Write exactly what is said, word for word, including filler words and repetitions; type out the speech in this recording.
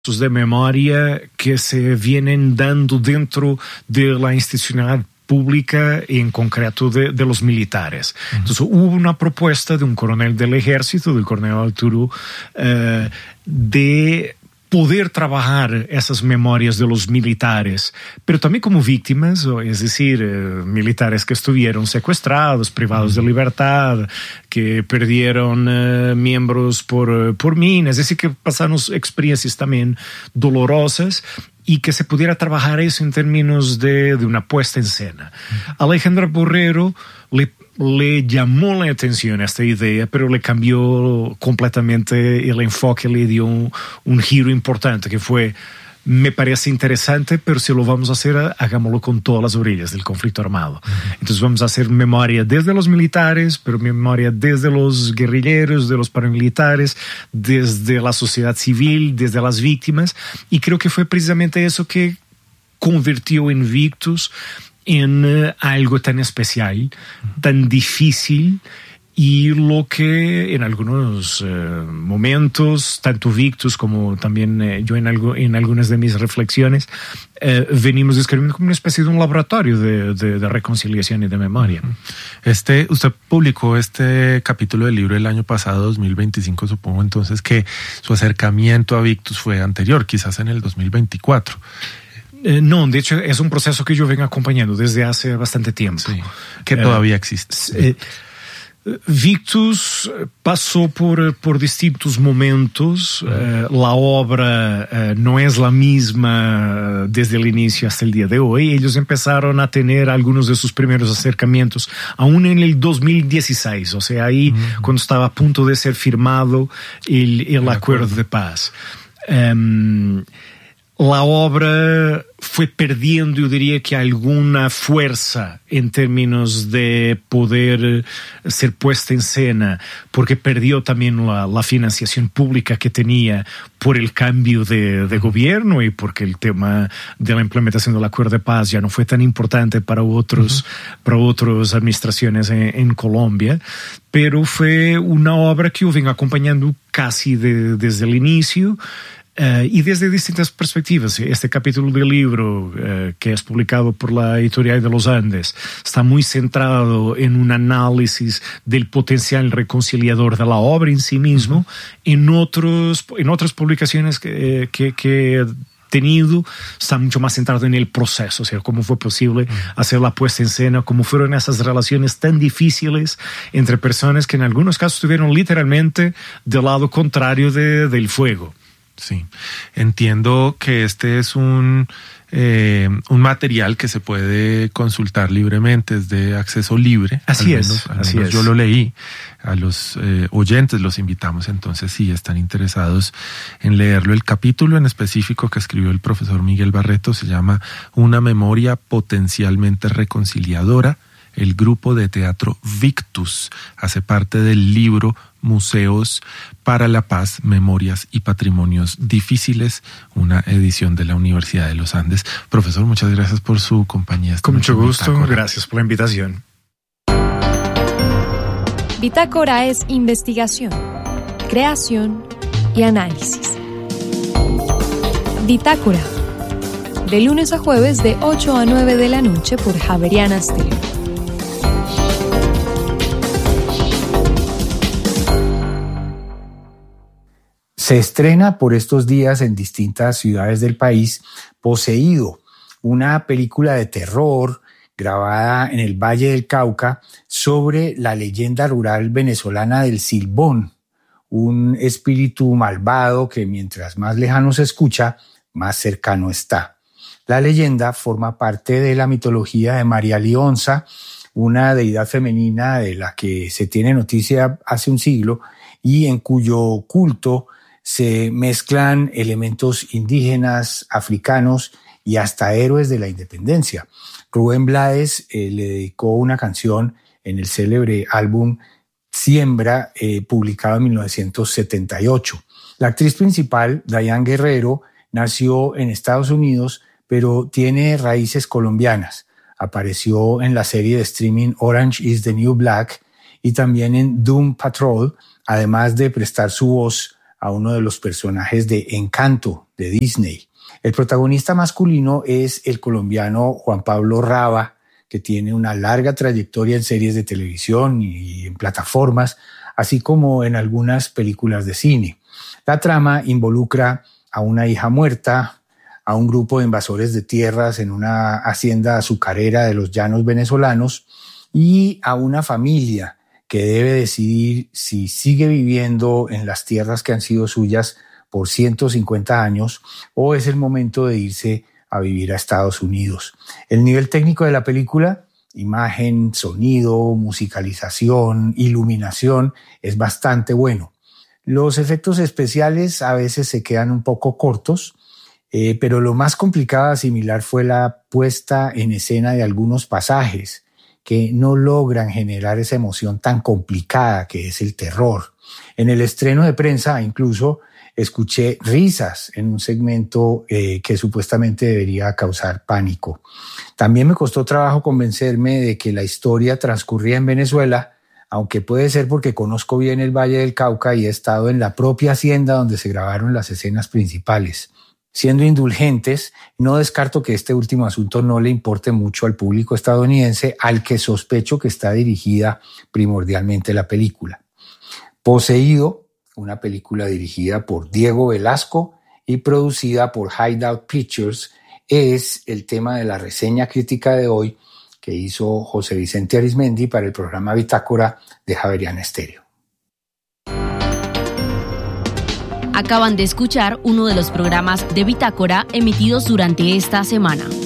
de memoria que se vienen dando dentro de la institucionalidad pública y en concreto de, de los militares. Uh-huh. Entonces hubo una propuesta de un coronel del ejército, del coronel Arturo, uh, de poder trabajar esas memorias de los militares, pero también como víctimas, es decir, eh, militares que estuvieron secuestrados, privados de libertad, que perdieron eh, miembros por, por minas, es decir, que pasaron experiencias también dolorosas y que se pudiera trabajar eso en términos de, de una puesta en escena. Alejandra Borrero le le llamó la atención esta idea, pero le cambió completamente el enfoque, le dio un, un giro importante que fue, me parece interesante, pero si lo vamos a hacer, hagámoslo con todas las orillas del conflicto armado. Uh-huh. Entonces vamos a hacer memoria desde los militares, pero memoria desde los guerrilleros, de los paramilitares, desde la sociedad civil, desde las víctimas, y creo que fue precisamente eso que convirtió Invictus en uh, algo tan especial, tan difícil, y lo que en algunos uh, momentos, tanto Victus como también uh, yo en, algo, en algunas de mis reflexiones, uh, venimos describiendo como una especie de un laboratorio de, de, de reconciliación y de memoria. Este, usted publicó este capítulo del libro el año pasado, dos mil veinticinco, supongo entonces que su acercamiento a Victus fue anterior, quizás en el dos mil veinticuatro. Eh, no, de hecho es un proceso que yo vengo acompañando desde hace bastante tiempo. Sí, que todavía existe. Eh, Victus pasó por, por distintos momentos. Uh-huh. Eh, la obra eh, no es la misma desde el inicio hasta el día de hoy. Ellos empezaron a tener algunos de sus primeros acercamientos aún en el dos mil dieciséis, o sea, ahí uh-huh. cuando estaba a punto de ser firmado el, el, el acuerdo, acuerdo de paz. Um, La obra fue perdiendo, yo diría que alguna fuerza en términos de poder ser puesta en escena, porque perdió también la, la financiación pública que tenía por el cambio de, de gobierno y porque el tema de la implementación del acuerdo de paz ya no fue tan importante para otros, uh-huh. para otras administraciones en, en Colombia. Pero fue una obra que yo vengo acompañando casi de, desde el inicio. Uh, y desde distintas perspectivas. Este capítulo del libro, uh, que es publicado por la Editorial de los Andes, está muy centrado en un análisis del potencial reconciliador de la obra en sí mismo. Uh-huh. En, otros, en otras publicaciones que, que, que he tenido, está mucho más centrado en el proceso, o sea, cómo fue posible uh-huh. hacer la puesta en escena, cómo fueron esas relaciones tan difíciles entre personas que en algunos casos estuvieron literalmente del lado contrario de, del fuego. Sí, entiendo que este es un, eh, un material que se puede consultar libremente, es de acceso libre. Así al es, menos, al así menos es. Yo lo leí, a los eh, oyentes los invitamos entonces, si están interesados en leerlo. El capítulo en específico que escribió el profesor Miguel Barreto se llama Una memoria potencialmente reconciliadora. El grupo de teatro Victus hace parte del libro Museos para la Paz, Memorias y Patrimonios Difíciles, una edición de la Universidad de los Andes. Profesor, muchas gracias por su compañía. Con mucho gusto, Bitácora. Gracias por la invitación. Bitácora es investigación, creación y análisis. Bitácora, de lunes a jueves de ocho a nueve de la noche por Javeriana Stereo. Se estrena por estos días en distintas ciudades del país Poseído, una película de terror grabada en el Valle del Cauca sobre la leyenda rural venezolana del Silbón, un espíritu malvado que mientras más lejano se escucha, más cercano está. La leyenda forma parte de la mitología de María Lionza, una deidad femenina de la que se tiene noticia hace un siglo y en cuyo culto se mezclan elementos indígenas, africanos y hasta héroes de la independencia. Rubén Blades eh, le dedicó una canción en el célebre álbum Siembra, eh, publicado en mil novecientos setenta y ocho. La actriz principal, Dayan Guerrero, nació en Estados Unidos, pero tiene raíces colombianas. Apareció en la serie de streaming Orange is the New Black y también en Doom Patrol, además de prestar su voz a uno de los personajes de Encanto de Disney. El protagonista masculino es el colombiano Juan Pablo Raba, que tiene una larga trayectoria en series de televisión y en plataformas, así como en algunas películas de cine. La trama involucra a una hija muerta, a un grupo de invasores de tierras en una hacienda azucarera de los llanos venezolanos y a una familia que debe decidir si sigue viviendo en las tierras que han sido suyas por ciento cincuenta años o es el momento de irse a vivir a Estados Unidos. El nivel técnico de la película, imagen, sonido, musicalización, iluminación, es bastante bueno. Los efectos especiales a veces se quedan un poco cortos, eh, pero lo más complicado de asimilar fue la puesta en escena de algunos pasajes que no logran generar esa emoción tan complicada que es el terror. En el estreno de prensa incluso escuché risas en un segmento eh, que supuestamente debería causar pánico. También me costó trabajo convencerme de que la historia transcurría en Venezuela, aunque puede ser porque conozco bien el Valle del Cauca y he estado en la propia hacienda donde se grabaron las escenas principales. Siendo indulgentes, no descarto que este último asunto no le importe mucho al público estadounidense, al que sospecho que está dirigida primordialmente la película. Poseído, una película dirigida por Diego Velasco y producida por Hideout Pictures, es el tema de la reseña crítica de hoy que hizo José Vicente Arismendi para el programa Bitácora de Javeriana Estéreo. Acaban de escuchar uno de los programas de Bitácora emitidos durante esta semana.